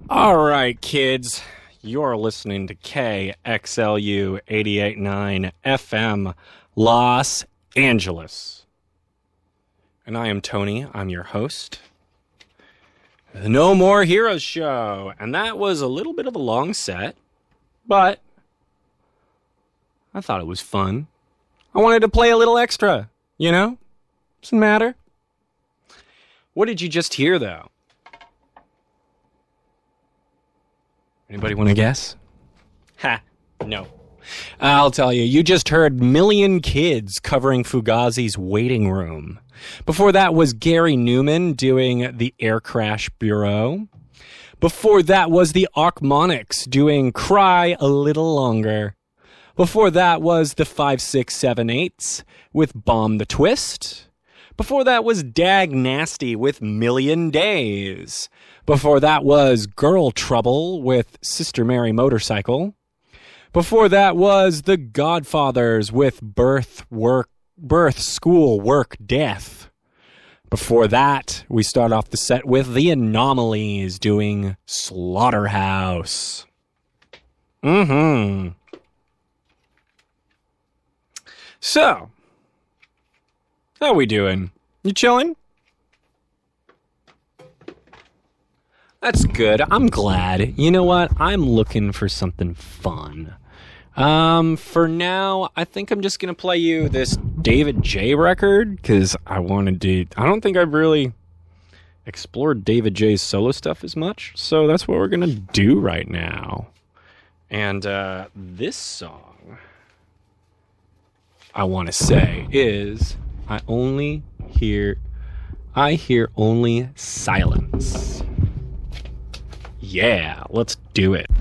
All right, kids, you're listening to KXLU 88.9 FM, Los Angeles. And I am Tony. I'm your host. The No More Heroes Show. And that was a little bit of a long set, but I thought it was fun. I wanted to play a little extra, you know? Doesn't matter. What did you just hear, though? Anybody want to guess? Ha, no. I'll tell you, you just heard Million Kids covering Fugazi's Waiting Room. Before that was Gary Newman doing The Air Crash Bureau. Before that was the Arcmonics doing Cry a Little Longer. Before that was the 5678s with Bomb the Twist. Before that was Dag Nasty with Million Days. Before that was Girl Trouble with Sister Mary Motorcycle. Before that was The Godfathers with Birth, School, Work, Death. Before that, we start off the set with The Anomalies doing Slaughterhouse. So, how we doing? You chilling? That's good. I'm glad. You know what? I'm looking for something fun. For now, I think I'm just going to play you this David J record, because I don't think I've really explored David J's solo stuff as much, so that's what we're going to do right now. And this song, I want to say, is I hear only silence. Yeah, let's do it.